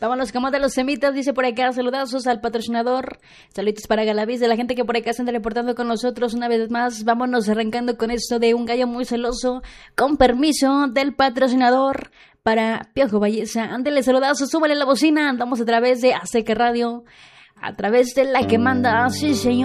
Vámonos como de los semitas, dice por acá, saludazos al patrocinador, saluditos para Galaviz, de la gente que por acá se anda reportando con nosotros una vez más. Vámonos arrancando con esto de un gallo muy celoso, con permiso del patrocinador para Piojo Belleza. Ándele, saludazos, súbale la bocina, andamos a través de Azteca Radio, a través de la que manda, sí señor.